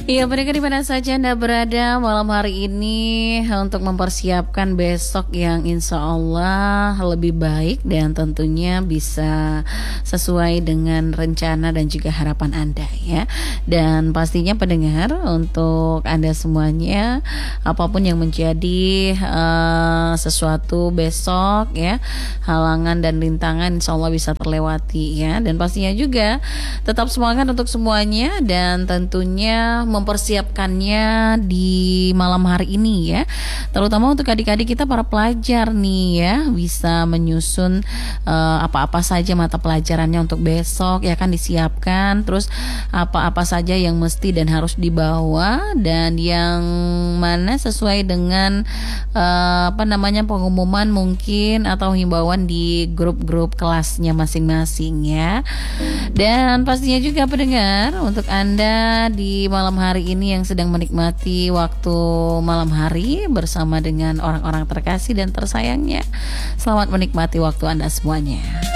Iya, pendengar di mana saja Anda berada malam hari ini untuk mempersiapkan besok yang insya Allah lebih baik dan tentunya bisa sesuai dengan rencana dan juga harapan Anda ya. Dan pastinya pendengar, untuk Anda semuanya, apapun yang menjadi sesuatu besok ya, halangan dan rintangan insya Allah bisa terlewati ya. Dan pastinya juga tetap semangat untuk semuanya dan tentunya mempersiapkannya di malam hari ini ya, terutama untuk adik-adik kita para pelajar nih ya, bisa menyusun apa-apa saja mata pelajarannya untuk besok ya kan, disiapkan terus apa-apa saja yang mesti dan harus dibawa dan yang mana sesuai dengan pengumuman mungkin atau himbauan di grup-grup kelasnya masing-masing ya. Dan pastinya juga pendengar, untuk Anda di malam hari ini yang sedang menikmati waktu malam hari bersama dengan orang-orang terkasih dan tersayangnya, selamat menikmati waktu Anda semuanya.